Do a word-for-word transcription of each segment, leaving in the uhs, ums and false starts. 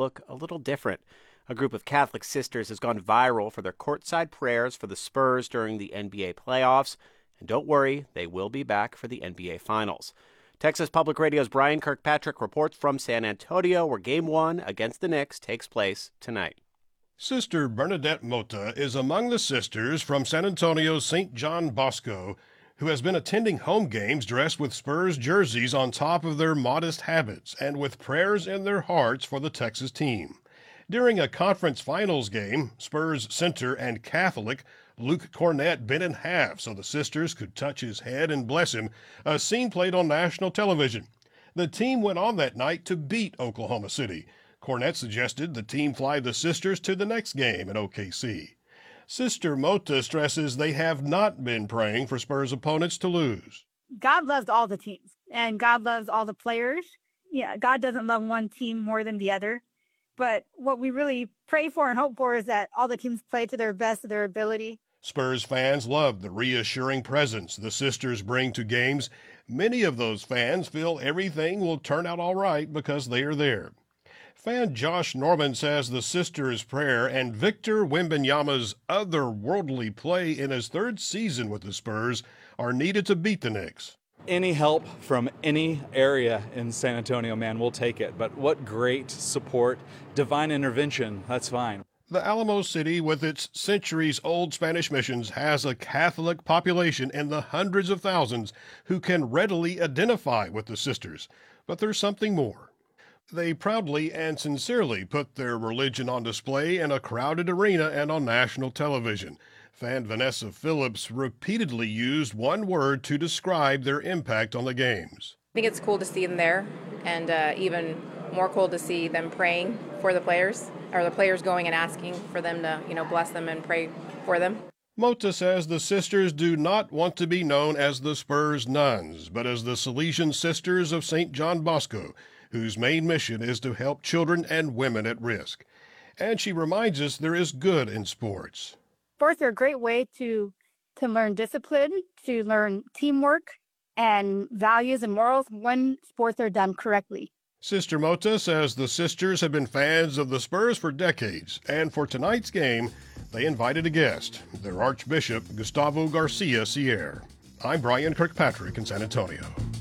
look a little different. A group of Catholic sisters has gone viral for their courtside prayers for the Spurs during the N B A playoffs. And don't worry, they will be back for the N B A Finals. Texas Public Radio's Brian Kirkpatrick reports from San Antonio, where Game one against the Knicks takes place tonight. Sister Bernadette Mota is among the sisters from San Antonio's Saint John Bosco, who has been attending home games dressed with Spurs jerseys on top of their modest habits and with prayers in their hearts for the Texas team. During a conference finals game, Spurs center and Catholic Luke Cornett bent in half so the sisters could touch his head and bless him, a scene played on national television. The team went on that night to beat Oklahoma City. Cornett suggested the team fly the sisters to the next game in O K C. Sister Mota stresses they have not been praying for Spurs opponents to lose. God loves all the teams, and God loves all the players. Yeah, God doesn't love one team more than the other. But what we really pray for and hope for is that all the teams play to their best of their ability. Spurs fans love the reassuring presence the sisters bring to games. Many of those fans feel everything will turn out all right because they are there. Fan Josh Norman says the sisters' prayer and Victor Wembanyama's otherworldly play in his third season with the Spurs are needed to beat the Knicks. Any help from any area in San Antonio, man, we'll take it. But what great support, divine intervention, that's fine. The Alamo City, with its centuries-old Spanish missions, has a Catholic population in the hundreds of thousands who can readily identify with the sisters. But there's something more. They proudly and sincerely put their religion on display in a crowded arena and on national television. Fan Vanessa Phillips repeatedly used one word to describe their impact on the games. I think it's cool to see them there, and uh, even more cool to see them praying for the players, or the players going and asking for them to, you know, bless them and pray for them. Mota says the sisters do not want to be known as the Spurs nuns, but as the Salesian Sisters of Saint John Bosco, whose main mission is to help children and women at risk. And she reminds us there is good in sports. Sports are a great way to to learn discipline, to learn teamwork and values and morals when sports are done correctly. Sister Mota says the sisters have been fans of the Spurs for decades, and for tonight's game, they invited a guest, their Archbishop Gustavo Garcia Sierra. I'm Brian Kirkpatrick in San Antonio.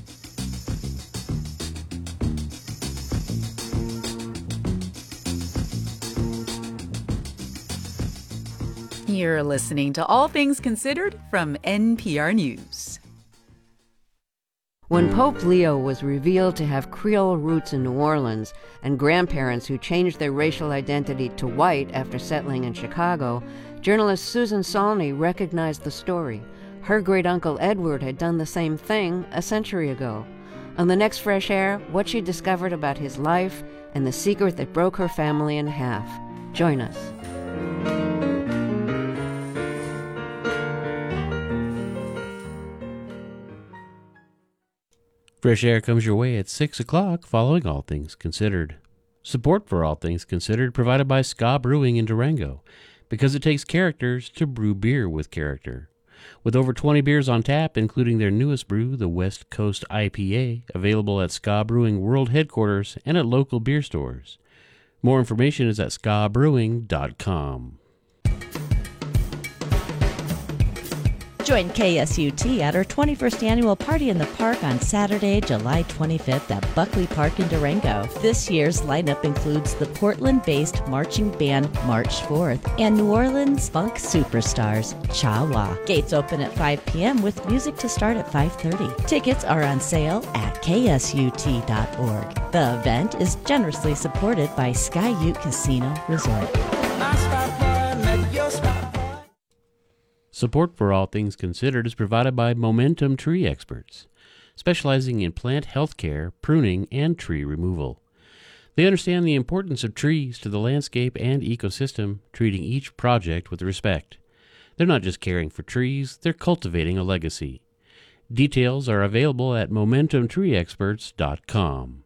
You're listening to All Things Considered from N P R News. When Pope Leo was revealed to have Creole roots in New Orleans and grandparents who changed their racial identity to white after settling in Chicago, journalist Susan Salney recognized the story. Her great-uncle Edward had done the same thing a century ago. On the next Fresh Air, what she discovered about his life and the secret that broke her family in half. Join us. Fresh Air comes your way at six o'clock following All Things Considered. Support for All Things Considered provided by Ska Brewing in Durango, because it takes characters to brew beer with character. With over twenty beers on tap, including their newest brew, the West Coast I P A, available at Ska Brewing World Headquarters and at local beer stores. More information is at ska brewing dot com. Join K S U T at our twenty-first annual Party in the Park on Saturday, July twenty-fifth at Buckley Park in Durango. This year's lineup includes the Portland-based marching band March fourth and New Orleans funk superstars Cha-Wa. Gates open at five p.m. with music to start at five thirty. Tickets are on sale at K S U T dot org. The event is generously supported by Sky Ute Casino Resort. Support for All Things Considered is provided by Momentum Tree Experts, specializing in plant health care, pruning, and tree removal. They understand the importance of trees to the landscape and ecosystem, treating each project with respect. They're not just caring for trees, they're cultivating a legacy. Details are available at momentum tree experts dot com.